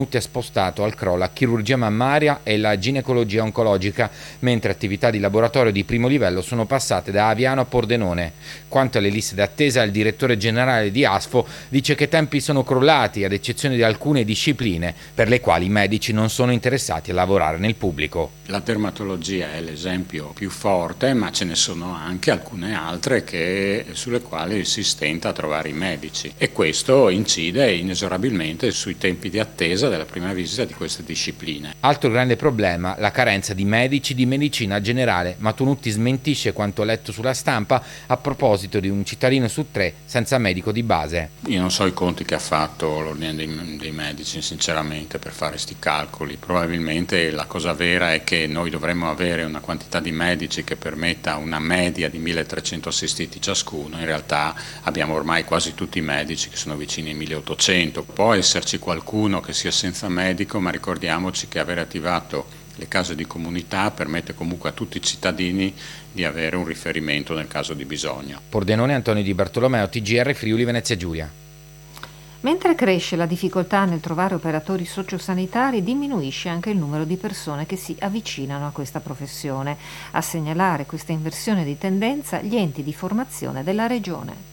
è spostato al CRO la chirurgia mammaria e la ginecologia oncologica, mentre attività di laboratorio di primo livello sono passate da Aviano a Pordenone. Quanto alle liste d'attesa, il direttore generale di ASFO dice che i tempi sono crollati, ad eccezione di alcune discipline per le quali i medici non sono interessati a lavorare nel pubblico. La dermatologia è l'esempio più forte, ma ce ne sono anche alcune altre sulle quali si stenta a trovare i medici, e questo incide inesorabilmente sui tempi di attesa della prima visita di queste discipline. Altro grande problema, la carenza di medici di medicina generale. Matonutti smentisce quanto letto sulla stampa a proposito di un cittadino su 3 senza medico di base. Io non so i conti che ha fatto l'ordine dei medici, sinceramente, per fare sti calcoli. Probabilmente la cosa vera è che noi dovremmo avere una quantità di medici che permetta una media di 1300 assistiti ciascuno. In realtà abbiamo ormai quasi tutti i medici che sono vicini ai 1800. Può esserci qualcuno che sia senza medico, ma ricordiamoci che avere attivato le case di comunità permette comunque a tutti i cittadini di avere un riferimento nel caso di bisogno. Pordenone, Antonio Di Bartolomeo, TGR Friuli Venezia Giulia. Mentre cresce la difficoltà nel trovare operatori sociosanitari, diminuisce anche il numero di persone che si avvicinano a questa professione. A segnalare questa inversione di tendenza gli enti di formazione della Regione.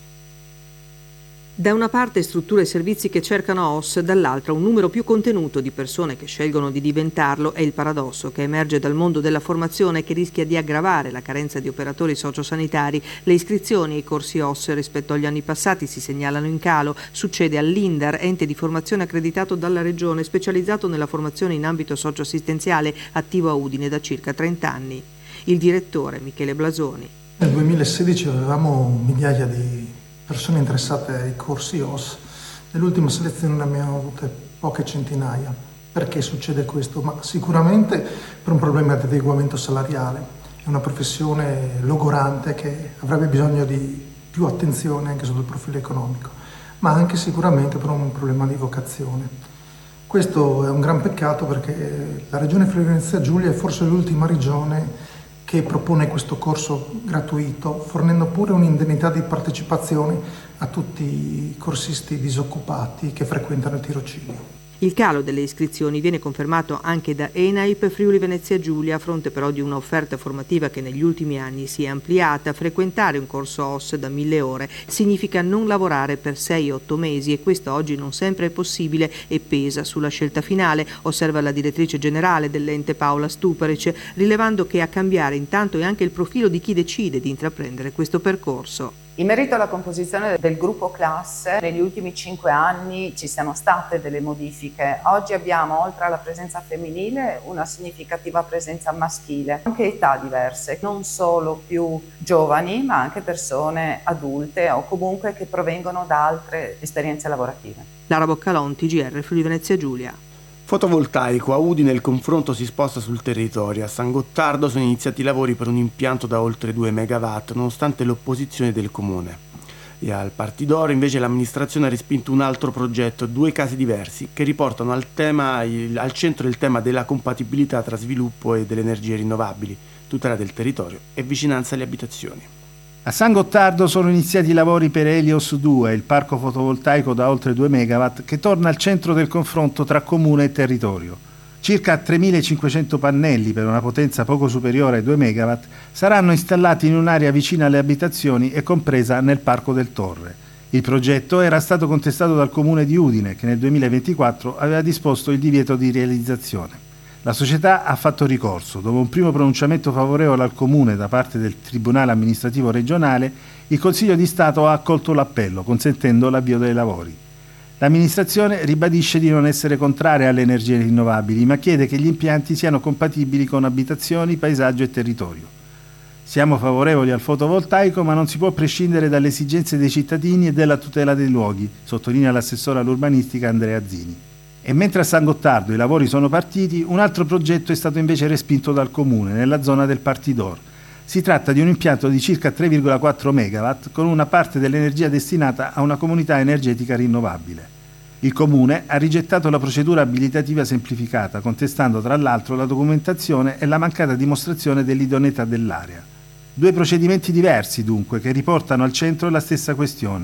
Da una parte strutture e servizi che cercano OSS, dall'altra un numero più contenuto di persone che scelgono di diventarlo è il paradosso che emerge dal mondo della formazione, che rischia di aggravare la carenza di operatori sociosanitari. Le iscrizioni ai corsi OSS rispetto agli anni passati si segnalano in calo. Succede all'INDAR, ente di formazione accreditato dalla Regione, specializzato nella formazione in ambito socioassistenziale, attivo a Udine da circa 30 anni. Il direttore Michele Blasoni. Nel 2016 avevamo migliaia di persone interessate ai corsi OSS. Nell'ultima selezione ne abbiamo avute poche centinaia. Perché succede questo? Ma sicuramente per un problema di adeguamento salariale. È una professione logorante che avrebbe bisogno di più attenzione anche sotto il profilo economico, ma anche sicuramente per un problema di vocazione. Questo è un gran peccato, perché la Regione Friuli Venezia Giulia è forse l'ultima regione che propone questo corso gratuito, fornendo pure un'indennità di partecipazione a tutti i corsisti disoccupati che frequentano il tirocinio. Il calo delle iscrizioni viene confermato anche da ENAIP Friuli Venezia Giulia, a fronte però di un'offerta formativa che negli ultimi anni si è ampliata. Frequentare un corso OSS da 1000 ore significa non lavorare per 6-8 mesi, e questo oggi non sempre è possibile e pesa sulla scelta finale, osserva la direttrice generale dell'ente Paola Stuparic, rilevando che a cambiare intanto è anche il profilo di chi decide di intraprendere questo percorso. In merito alla composizione del gruppo classe, negli ultimi 5 anni ci sono state delle modifiche. Oggi abbiamo, oltre alla presenza femminile, una significativa presenza maschile, anche età diverse, non solo più giovani, ma anche persone adulte o comunque che provengono da altre esperienze lavorative. Lara Boccalon, TGR Friuli Venezia Giulia. Fotovoltaico, a Udine il confronto si sposta sul territorio. A San Gottardo sono iniziati i lavori per un impianto da oltre 2 megawatt, nonostante l'opposizione del comune. E al Partidoro invece l'amministrazione ha respinto un altro progetto, 2 casi diversi, che riportano al centro il tema della compatibilità tra sviluppo e delle energie rinnovabili, tutela del territorio e vicinanza alle abitazioni. A San Gottardo sono iniziati i lavori per Helios 2, il parco fotovoltaico da oltre 2 megawatt che torna al centro del confronto tra comune e territorio. Circa 3.500 pannelli per una potenza poco superiore ai 2 megawatt saranno installati in un'area vicina alle abitazioni e compresa nel parco del Torre. Il progetto era stato contestato dal comune di Udine, che nel 2024 aveva disposto il divieto di realizzazione. La società ha fatto ricorso. Dopo un primo pronunciamento favorevole al comune da parte del Tribunale amministrativo regionale, il Consiglio di Stato ha accolto l'appello, consentendo l'avvio dei lavori. L'amministrazione ribadisce di non essere contraria alle energie rinnovabili, ma chiede che gli impianti siano compatibili con abitazioni, paesaggio e territorio. Siamo favorevoli al fotovoltaico, ma non si può prescindere dalle esigenze dei cittadini e della tutela dei luoghi, sottolinea l'assessore all'urbanistica Andrea Zini. E mentre a San Gottardo i lavori sono partiti, un altro progetto è stato invece respinto dal comune, nella zona del Partidor. Si tratta di un impianto di circa 3,4 megawatt con una parte dell'energia destinata a una comunità energetica rinnovabile. Il comune ha rigettato la procedura abilitativa semplificata, contestando tra l'altro la documentazione e la mancata dimostrazione dell'idoneità dell'area. 2 procedimenti diversi dunque, che riportano al centro la stessa questione: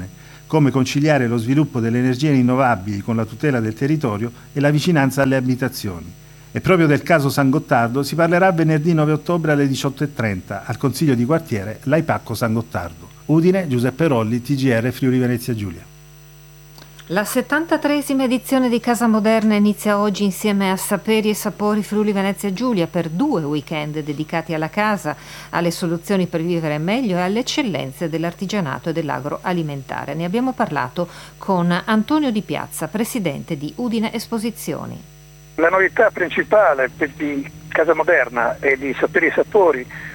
come conciliare lo sviluppo delle energie rinnovabili con la tutela del territorio e la vicinanza alle abitazioni. E proprio del caso San Gottardo si parlerà venerdì 9 ottobre alle 18:30 al Consiglio di quartiere l'Aipacco San Gottardo. Udine, Giuseppe Rolli, TGR Friuli Venezia Giulia. La 73esima edizione di Casa Moderna inizia oggi insieme a Saperi e Sapori Friuli Venezia Giulia per 2 weekend dedicati alla casa, alle soluzioni per vivere meglio e alle eccellenze dell'artigianato e dell'agroalimentare. Ne abbiamo parlato con Antonio Di Piazza, presidente di Udine Esposizioni. La novità principale di Casa Moderna e di Saperi e Sapori